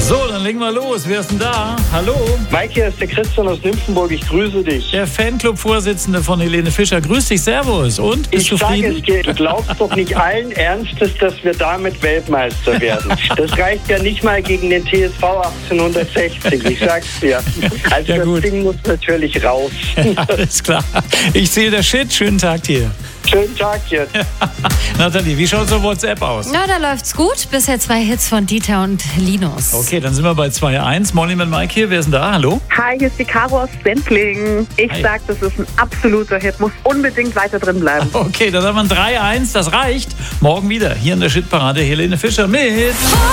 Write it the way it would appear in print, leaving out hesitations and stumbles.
So, dann legen wir los. Wer ist denn da? Hallo? Mike, hier ist der Christian aus Nymphenburg. Ich grüße dich. Der Fanclub-Vorsitzende von Helene Fischer. Grüß dich, servus. Und, bist du zufrieden? Ich sage es dir, du glaubst doch nicht allen Ernstes, dass wir damit Weltmeister werden. Das reicht ja nicht mal gegen den TSV 1860, ich sag's dir. Also Ja, das gut. Ding muss natürlich raus. Alles klar. Ich sehe der Shit. Schönen Tag dir. Schönen Tag jetzt. Nathalie, wie schaut so WhatsApp aus? Na, da läuft's gut. Bisher 2 Hits von Dieter und Linus. Okay, dann sind wir bei 2-1. Molly mit Mike hier. Wer ist denn da? Hallo? Hi, hier ist die Caro aus Sendling. Ich Hi. sag, das ist ein absoluter Hit. Muss unbedingt weiter drin bleiben. Okay, dann haben wir ein 3-1. Das reicht. Morgen wieder hier in der Shitparade Helene Fischer mit...